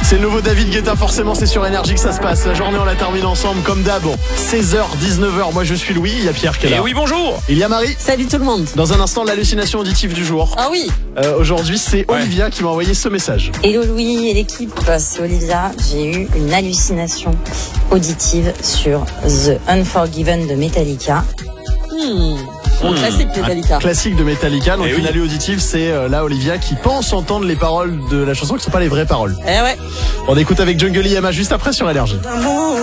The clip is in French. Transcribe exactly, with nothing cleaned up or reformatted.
C'est le nouveau David Guetta, forcément c'est sur Énergie que ça se passe. La journée on la termine ensemble comme d'hab. seize heures dix-neuf heures, moi je suis Louis, il y a Pierre qui est là. Et oui, bonjour. Il y a Marie. Salut tout le monde. Dans un instant, l'hallucination auditive du jour. Ah oui. Euh, Aujourd'hui c'est Ouais. Olivia qui m'a envoyé ce message. Hello Louis et l'équipe, c'est Olivia. J'ai eu une hallucination auditive sur The Unforgiven de Metallica. Hmm. Bon, Hmm. classique Metallica. Classique de Metallica, donc Eh une oui. allée auditive, c'est euh, là Olivia qui pense entendre les paroles de la chanson qui ne sont pas les vraies paroles. Eh ouais. On écoute avec Jungle E M A juste après sur Énergie.